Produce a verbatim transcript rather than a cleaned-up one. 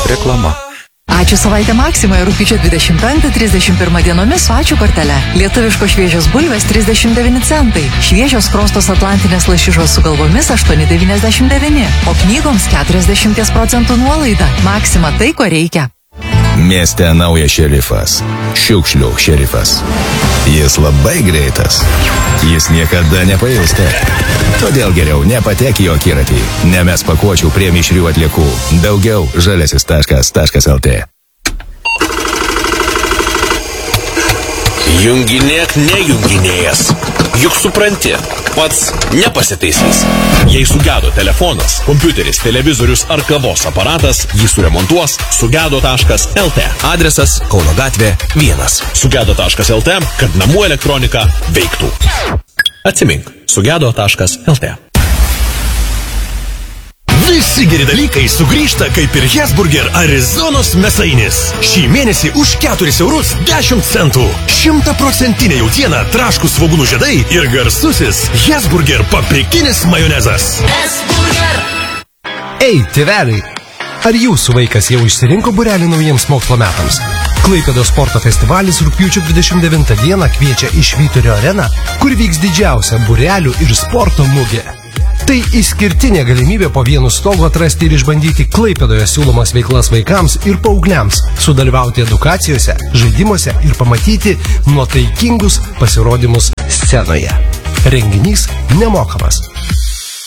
Reklama. Ačiū savaitę Maksimoje rugpjūčio dvidešimt penktą trisdešimt pirmą dienomis su ačiū kortele. Lietuviškos šviežios bulvės trisdešimt devyni centai. Šviežios krostos atlantinės lašišos su galvomis aštuoni devyniasdešimt devyni. O knygoms keturiasdešimt procentų nuolaida. Maksima tai, ko reikia. Mieste naujas šerifas. Šiukšlių šerifas. Jis labai greitas. Jis niekada nepailsta. Todėl geriau nepatek į akiratį. Nemes pakuočių prie mišrių atliekų. Daugiau žaliasis taškas lt. Junginėk nejunginėjęs. Juk supranti, pats nepasitaisys. Jei sugedo telefonas, kompiuteris, televizorius ar kavos aparatas, jį suremontuos sugedo taškas lt. Adresas Kauno gatvė vienas. sugedo taškas lt, kad namų elektronika veiktų. Atsimink, sugedo taškas lt. Visi geri dalykai sugrįžta kaip ir Hesburger Arizonos mėsainis. Šį mėnesį už keturis eurus dešimt centų. Šimtaprocentinė jautiena, traškūs svogūnų žiedai ir garsusis Hesburger paprikinis majonezas. Hesburger. Ei, tėveliai, ar jūsų vaikas jau išsirinko būrelį naujiems mokslo metams? Klaipėdos sporto festivalis rugpjūčio dvidešimt devintą dieną kviečia į Švyturio areną, kur vyks didžiausia būrelių ir sporto mugė. Tai išskirtinė galimybė po vienu stogu atrasti ir išbandyti Klaipėdoje siūlomas veiklas vaikams ir paaugliams, sudalyvauti edukacijose, žaidimuose ir pamatyti nuotaikingus pasirodymus scenoje. Renginys nemokamas.